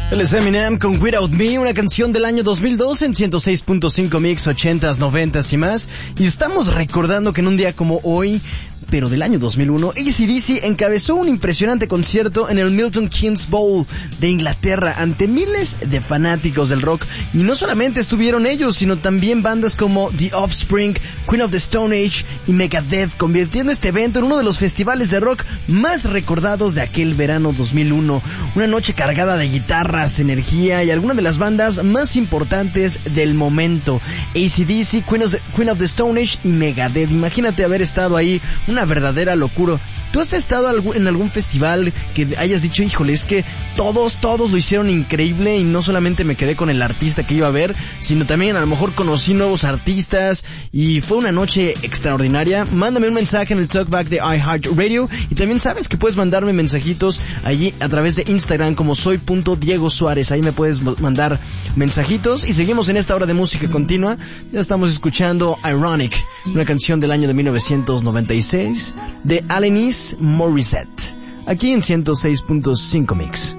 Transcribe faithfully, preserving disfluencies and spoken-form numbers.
Él es Eminem con Without Me, una canción del año dos mil dos en ciento seis punto cinco Mix, ochentas, noventas y más. Y estamos recordando que en un día como hoy, pero del año dos mil uno, A C D C encabezó un impresionante concierto en el Milton Keynes Bowl de Inglaterra ante miles de fanáticos del rock. Y no solamente estuvieron ellos, sino también bandas como The Offspring, Queen of the Stone Age y Megadeth, convirtiendo este evento en uno de los festivales de rock más recordados de aquel verano dos mil uno. Una noche cargada de guitarras, energía y algunas de las bandas más importantes del momento. A C D C, Queen of the, Queen of the Stone Age y Megadeth. Imagínate haber estado ahí, una verdadera locura. ¿Tú has estado en algún festival que hayas dicho, híjole, es que todos, todos lo hicieron increíble y no solamente me quedé con el artista que iba a ver, sino también a lo mejor conocí nuevos artistas y fue una noche extraordinaria? Mándame un mensaje en el Talkback de iHeartRadio y también sabes que puedes mandarme mensajitos allí a través de Instagram como soy punto Diego Suárez. Ahí me puedes mandar mensajitos y seguimos en esta hora de música continua. Ya estamos escuchando Ironic, una canción del año de mil novecientos noventa y seis de Alanis Morissette, aquí en ciento seis punto cinco Mix.